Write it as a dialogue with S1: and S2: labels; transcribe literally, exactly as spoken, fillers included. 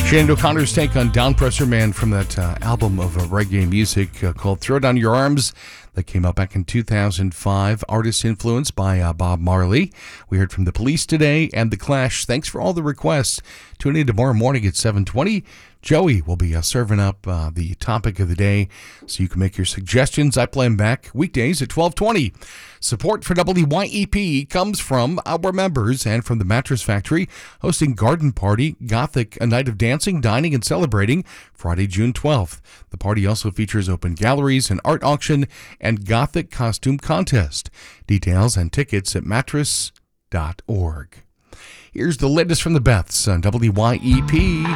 S1: Shannon O'Connor's take on Downpresser Man from that uh, album of uh, reggae music uh, called Throw Down Your Arms that came out back in two thousand five. Artist influenced by uh, Bob Marley. We heard from The Police today and The Clash. Thanks for all the requests. Tune in tomorrow morning at seven twenty. Joey will be uh, serving up uh, the topic of the day, so you can make your suggestions. I play them back weekdays at twelve twenty. Support for W Y E P comes from our members and from the Mattress Factory, hosting Garden Party, Gothic, a night of dancing, dining, and celebrating, Friday, June twelfth. The party also features open galleries, an art auction, and Gothic costume contest. Details and tickets at mattress dot org. Here's the latest from the Beths on W Y E P.